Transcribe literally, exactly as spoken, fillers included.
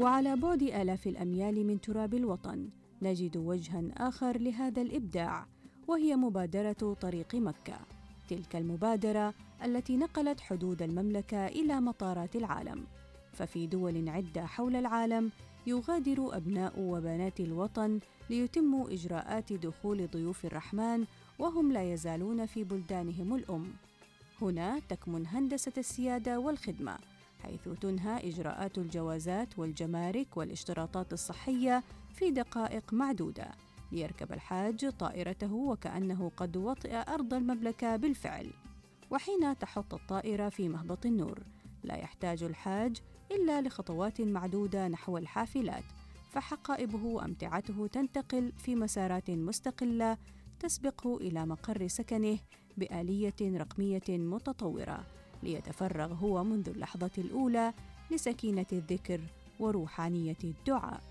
وعلى بعد آلاف الأميال من تراب الوطن نجد وجهاً آخر لهذا الإبداع، وهي مبادرة طريق مكة، تلك المبادرة التي نقلت حدود المملكة إلى مطارات العالم. ففي دول عدة حول العالم يغادر أبناء وبنات الوطن ليتموا إجراءات دخول ضيوف الرحمن وهم لا يزالون في بلدانهم الأم. هنا تكمن هندسة السيادة والخدمة، حيث تنهى إجراءات الجوازات والجمارك والاشتراطات الصحية في دقائق معدودة، ليركب الحاج طائرته وكأنه قد وطئ أرض المملكة بالفعل. وحين تحط الطائرة في مهبط النور لا يحتاج الحاج إلا لخطوات معدودة نحو الحافلات، فحقائبه وأمتعته تنتقل في مسارات مستقلة تسبقه إلى مقر سكنه بآلية رقمية متطورة، ليتفرغ هو منذ اللحظة الأولى لسكينة الذكر وروحانية الدعاء.